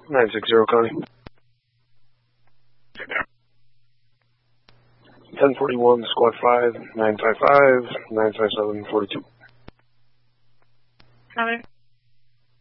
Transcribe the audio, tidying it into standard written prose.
960 Connie. 1041 Squad 5, 955, 957 42. Copy.